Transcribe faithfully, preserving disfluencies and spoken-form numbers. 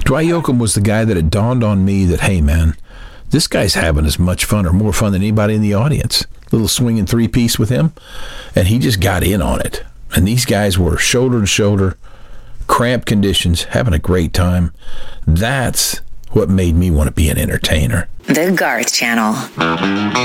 Dwight Yoakam was the guy that it dawned on me that, hey, man, this guy's having as much fun or more fun than anybody in the audience. Little swinging three-piece with him, and he just got in on it. And these guys were shoulder to shoulder, cramped conditions, having a great time. That's what made me want to be an entertainer. The Garth Channel.